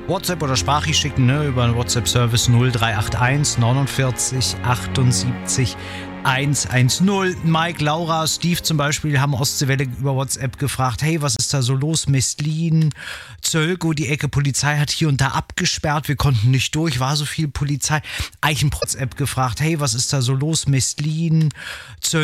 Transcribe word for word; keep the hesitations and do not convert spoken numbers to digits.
WhatsApp oder Sprachricht schicken, ne, über den WhatsApp-Service null drei acht eins neunundvierzig achtundsiebzig hundertzehn. Mike, Laura, Steve zum Beispiel haben Ostseewelle über WhatsApp gefragt, hey, was ist da so los? Mestlin, Zölko, die Ecke Polizei hat hier und da abgesperrt, wir konnten nicht durch, war so viel Polizei. Eichenprotz-App gefragt, hey, was ist da so los? Mestlin, Zölko,